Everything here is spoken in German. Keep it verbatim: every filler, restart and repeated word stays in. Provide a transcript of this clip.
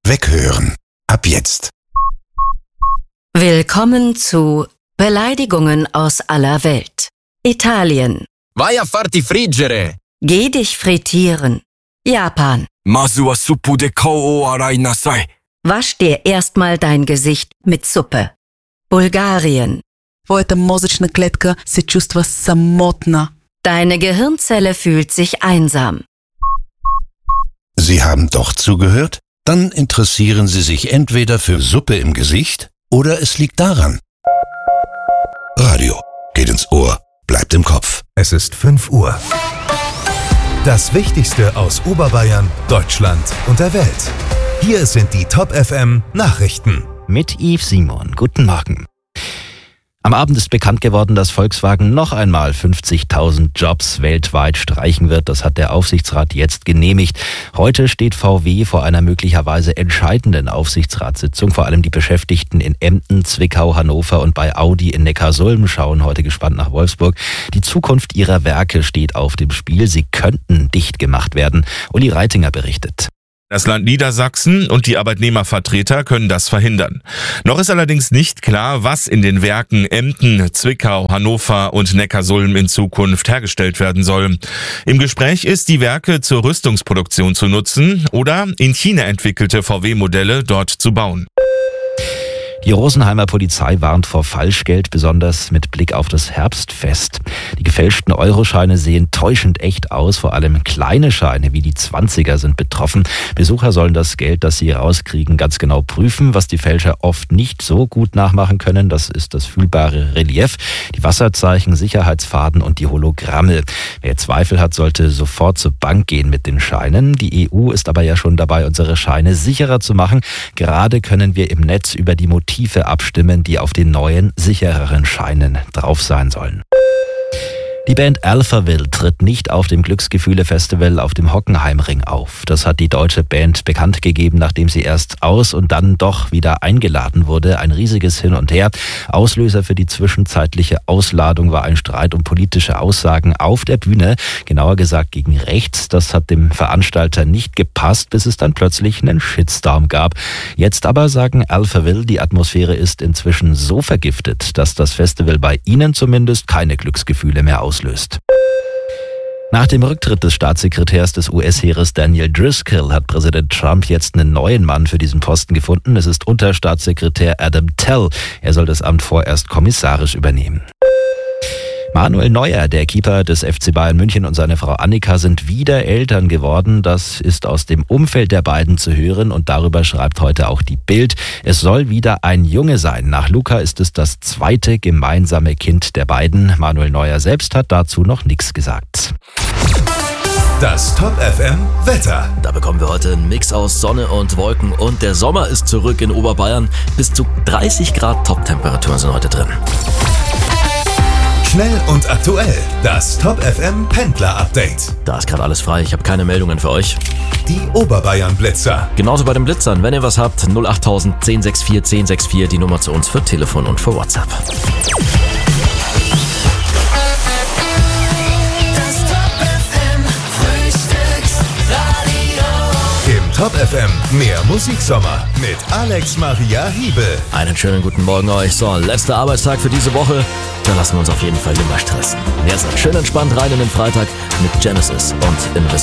Weghören. Ab jetzt. Willkommen zu Beleidigungen aus aller Welt. Italien. Vai a farti friggere. Geh dich frittieren. Japan. Mazu wa suppu de kao o arai nasai. Wasch dir erstmal dein Gesicht mit Suppe. Bulgarien. Твоята мозъчна клетка се чувства самотна. Deine Gehirnzelle fühlt sich einsam. Sie haben doch zugehört? Dann interessieren Sie sich entweder für Suppe im Gesicht oder es liegt daran. Radio geht ins Ohr, bleibt im Kopf. Es ist fünf Uhr. Das Wichtigste aus Oberbayern, Deutschland und der Welt. Hier sind die Top F M Nachrichten. Mit Yves Simon. Guten Morgen. Am Abend ist bekannt geworden, dass Volkswagen noch einmal fünfzigtausend Jobs weltweit streichen wird. Das hat der Aufsichtsrat jetzt genehmigt. Heute steht V W vor einer möglicherweise entscheidenden Aufsichtsratssitzung. Vor allem die Beschäftigten in Emden, Zwickau, Hannover und bei Audi in Neckarsulm schauen heute gespannt nach Wolfsburg. Die Zukunft ihrer Werke steht auf dem Spiel. Sie könnten dicht gemacht werden. Uli Reitinger berichtet. Das Land Niedersachsen und die Arbeitnehmervertreter können das verhindern. Noch ist allerdings nicht klar, was in den Werken Emden, Zwickau, Hannover und Neckarsulm in Zukunft hergestellt werden soll. Im Gespräch ist, die Werke zur Rüstungsproduktion zu nutzen oder in China entwickelte V W-Modelle dort zu bauen. Die Rosenheimer Polizei warnt vor Falschgeld, besonders mit Blick auf das Herbstfest. Die gefälschten Euroscheine sehen täuschend echt aus, vor allem kleine Scheine wie die Zwanziger sind betroffen. Besucher sollen das Geld, das sie rauskriegen, ganz genau prüfen. Was die Fälscher oft nicht so gut nachmachen können, das ist das fühlbare Relief, die Wasserzeichen, Sicherheitsfaden und die Hologramme. Wer Zweifel hat, sollte sofort zur Bank gehen mit den Scheinen. Die E U ist aber ja schon dabei, unsere Scheine sicherer zu machen. Gerade können wir im Netz über die Motive Motive abstimmen, die auf den neuen, sichereren Scheinen drauf sein sollen. Die Band Alphaville tritt nicht auf dem Glücksgefühle-Festival auf dem Hockenheimring auf. Das hat die deutsche Band bekannt gegeben, nachdem sie erst aus und dann doch wieder eingeladen wurde. Ein riesiges Hin und Her. Auslöser für die zwischenzeitliche Ausladung war ein Streit um politische Aussagen auf der Bühne. Genauer gesagt gegen rechts. Das hat dem Veranstalter nicht gepasst, bis es dann plötzlich einen Shitstorm gab. Jetzt aber sagen Alphaville, die Atmosphäre ist inzwischen so vergiftet, dass das Festival bei ihnen zumindest keine Glücksgefühle mehr auslöst. Löst. Nach dem Rücktritt des Staatssekretärs des U S-Heeres Daniel Driscoll hat Präsident Trump jetzt einen neuen Mann für diesen Posten gefunden. Es ist Unterstaatssekretär Adam Tell. Er soll das Amt vorerst kommissarisch übernehmen. Manuel Neuer, der Keeper des F C Bayern München, und seine Frau Annika sind wieder Eltern geworden. Das ist aus dem Umfeld der beiden zu hören und darüber schreibt heute auch die Bild. Es soll wieder ein Junge sein. Nach Luca ist es das zweite gemeinsame Kind der beiden. Manuel Neuer selbst hat dazu noch nichts gesagt. Das Top F M Wetter. Da bekommen wir heute einen Mix aus Sonne und Wolken und der Sommer ist zurück in Oberbayern. Bis zu dreißig Grad Top-Temperaturen sind heute drin. Schnell und aktuell. Das Top F M Pendler Update. Da ist gerade alles frei, ich habe keine Meldungen für euch. Die Oberbayern Blitzer. Genauso bei den Blitzern, wenn ihr was habt, null acht null null eins sechs vier eins sechs vier, die Nummer zu uns für Telefon und für WhatsApp. Im Top F M mehr Musiksommer mit Alex Maria Hiebel. Einen schönen guten Morgen euch. So, letzter Arbeitstag für diese Woche. Da lassen wir uns auf jeden Fall immer stressen. Jetzt schön entspannt rein in den Freitag mit Genesis und Invisible.